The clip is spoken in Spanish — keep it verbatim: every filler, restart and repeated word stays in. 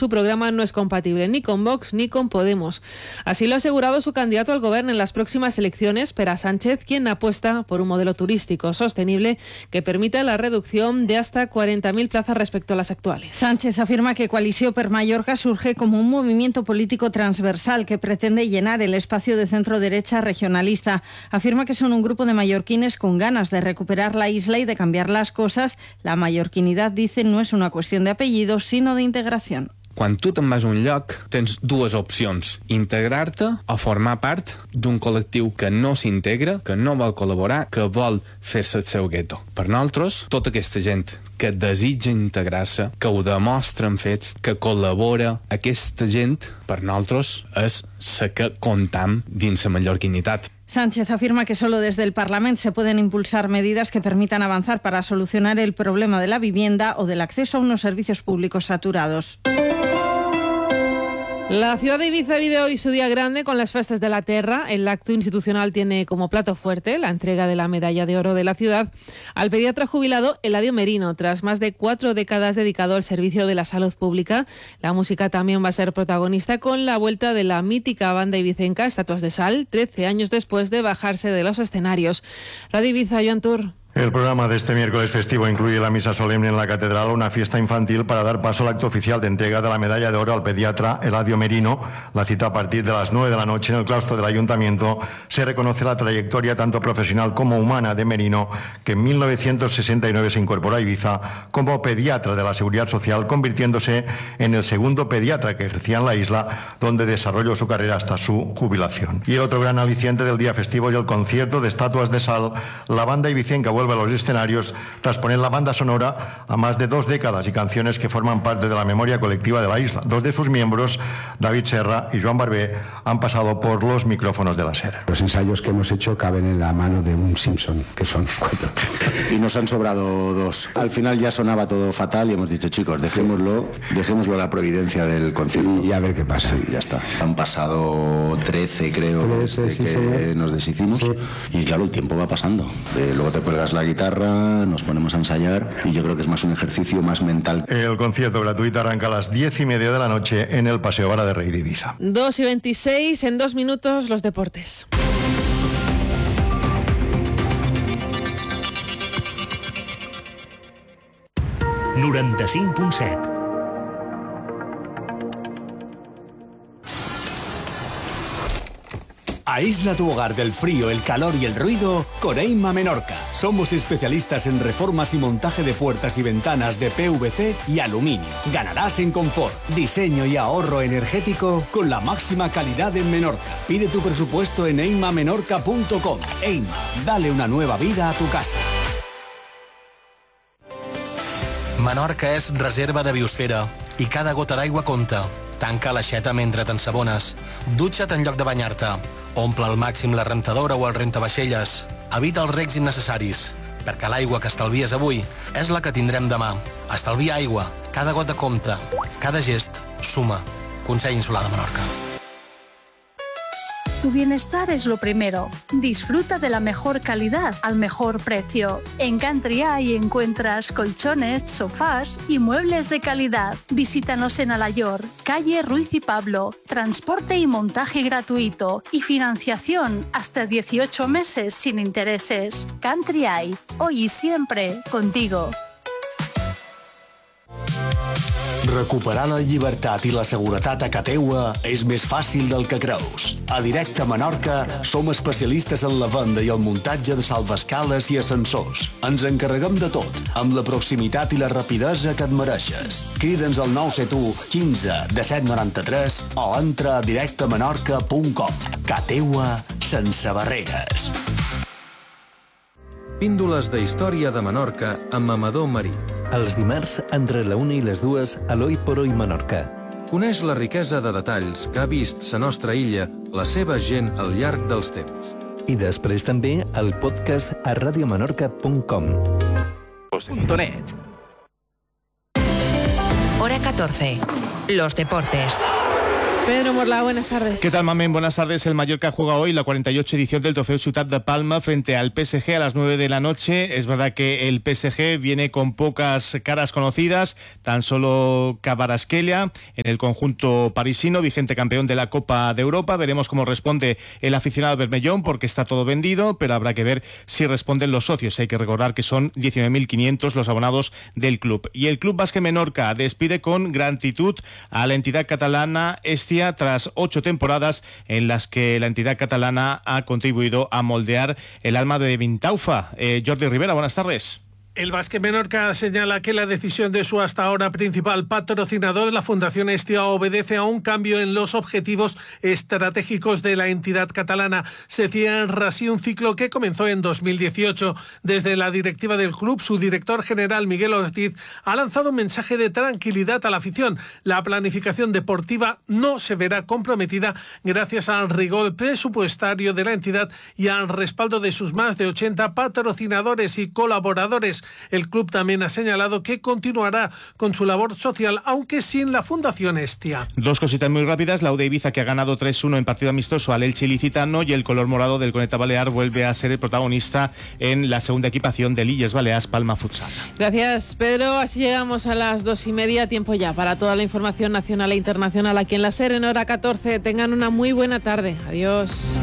su programa no es compatible ni con Vox ni con Podemos. Así lo ha asegurado su candidato al gobierno en las próximas elecciones, Pere Sánchez, quien apuesta por un modelo turístico sostenible que permita la reducción de hasta cuarenta mil plazas respecto a las actuales. Sánchez afirma que Coalició per Mallorca surge como un movimiento político transversal que pretende llenar el espacio de centro-derecha regionalista. Afirma que son un grupo de mallorquines con ganas de recuperar la isla y de cambiar las cosas. La mallorquinidad, dice, no es una cuestión de apellidos, sino de integración. Quan tu te'n vas a un lloc, tens dues opcions. Integrar-te o formar part d'un col·lectiu que no s'integra, que no vol col·laborar, que vol fer-se el seu gueto. Per nosaltres, tota aquesta gent que desitja integrar-se, que ho demostra en fets, que col·labora, aquesta gent, per nosaltres, és la que comptam dins la mallorquinitat. Sánchez afirma que solo desde el Parlamento se pueden impulsar medidas que permitan avanzar para solucionar el problema de la vivienda o del acceso a unos servicios públicos saturados. La ciudad de Ibiza vive hoy su día grande con las Festes de la Terra. El acto institucional tiene como plato fuerte la entrega de la medalla de oro de la ciudad al pediatra jubilado Eladio Merino. Tras más de cuatro décadas dedicado al servicio de la salud pública, la música también va a ser protagonista con la vuelta de la mítica banda ibicenca Estatuas de Sal, trece años después de bajarse de los escenarios. Radio Ibiza, Joan Tur. El programa de este miércoles festivo incluye la misa solemne en la catedral, una fiesta infantil para dar paso al acto oficial de entrega de la medalla de oro al pediatra Eladio Merino. La cita a partir de las nueve de la noche en el claustro del Ayuntamiento. Se reconoce la trayectoria tanto profesional como humana de Merino, que en mil novecientos sesenta y nueve se incorporó a Ibiza como pediatra de la Seguridad Social, convirtiéndose en el segundo pediatra que ejercía en la isla, donde desarrolló su carrera hasta su jubilación. Y el otro gran aliciente del día festivo es el concierto de Estatuas de Sal. La banda ibicenca vuelve a los escenarios tras poner la banda sonora a más de dos décadas y canciones que forman parte de la memoria colectiva de la isla. Dos de sus miembros, David Serra y Joan Barbé, han pasado por los micrófonos de la SER. Los ensayos que hemos hecho caben en la mano de un Simpson, que son cuatro. Y nos han sobrado dos. Al final ya sonaba todo fatal y hemos dicho, chicos, dejémoslo, dejémoslo a la providencia del concierto. Y a ver qué pasa. Sí, ya está. Han pasado trece, creo, trece, sí, que sí, nos deshicimos. Sí. Y claro, el tiempo va pasando. Eh, luego te cuelgas la guitarra, nos ponemos a ensayar y yo creo que es más un ejercicio más mental. El concierto gratuito arranca a las diez y media de la noche en el Paseo Vara de Rey de Ibiza. dos y veintiséis, en dos minutos los deportes. noranta-cinc punt set. Aísla tu hogar del frío, el calor y el ruido con Eima Menorca. Somos especialistas en reformas y montaje de puertas y ventanas de P V C y aluminio. Ganarás en confort, diseño y ahorro energético con la máxima calidad en Menorca. Pide tu presupuesto en eima menorca punto com. Eima, dale una nueva vida a tu casa. Menorca és reserva de biosfera i cada gota d'aigua compta. Tanca l'aixeta mentre t'ensabones. Dutxa't en lloc de banyar-te. Omple al màxim la rentadora o el rentavaixelles. Evita els recs innecessaris, perquè l'aigua que estalvies avui és la que tindrem demà. Estalvia aigua. Cada gota compta. Cada gest suma. Consell Insular de Menorca. Tu bienestar es lo primero. Disfruta de la mejor calidad al mejor precio. En Country Eye encuentras colchones, sofás y muebles de calidad. Visítanos en Alayor, calle Ruiz y Pablo. Transporte y montaje gratuito y financiación hasta dieciocho meses sin intereses. Country Eye, hoy y siempre contigo. Recuperar la llibertat i la seguretat a ca teua és més fàcil del que creus. A Directe Menorca som especialistes en la venda i el muntatge de salvaescales i ascensors. Ens encarreguem de tot, amb la proximitat i la rapidesa que et mereixes. Crida'ns al nou set u quinze disset noranta-tres o entra a directe menorca punt com. Ca teua sense barreres. Píndoles de història de Menorca amb Amador Marí. Els dimarts, entre la una i les dues, a l'Oi por Hoy Menorca. Coneix la riquesa de detalls que ha vist la nostra illa, la seva gent al llarg dels temps. I després també el podcast a radio menorca punt com. Hora catorce. Los deportes. Pedro Morla, buenas tardes. ¿Qué tal, Mamen? Buenas tardes. El Mallorca juega hoy la cuarenta y ocho edición del Trofeo Ciutat de Palma frente al P S G a las nueve de la noche. Es verdad que el P S G viene con pocas caras conocidas, tan solo Kvaratskhelia en el conjunto parisino, vigente campeón de la Copa de Europa. Veremos cómo responde el aficionado Bermellón, porque está todo vendido, pero habrá que ver si responden los socios. Hay que recordar que son diecinueve mil quinientos los abonados del club. Y el Club Basque Menorca despide con gratitud a la entidad catalana Hestia tras ocho temporadas en las que la entidad catalana ha contribuido a moldear el alma de Vintaufa. Eh, Jordi Rivera, buenas tardes. El Basque Menorca señala que la decisión de su hasta ahora principal patrocinador, la Fundación Hestia, obedece a un cambio en los objetivos estratégicos de la entidad catalana. Se cierra así un ciclo que comenzó en dos mil dieciocho. Desde la directiva del club, su director general Miguel Ortiz ha lanzado un mensaje de tranquilidad a la afición. La planificación deportiva no se verá comprometida gracias al rigor presupuestario de la entidad y al respaldo de sus más de ochenta patrocinadores y colaboradores. El club también ha señalado que continuará con su labor social, aunque sin la Fundación Hestia. Dos cositas muy rápidas. La U de Ibiza, que ha ganado tres uno en partido amistoso al Elche ilicitano, y el color morado del Coneta Balear vuelve a ser el protagonista en la segunda equipación del Illes Balears Palma Futsal. Gracias, Pedro. Así llegamos a las dos y media. Tiempo ya para toda la información nacional e internacional aquí en la SER en hora catorce. Tengan una muy buena tarde. Adiós.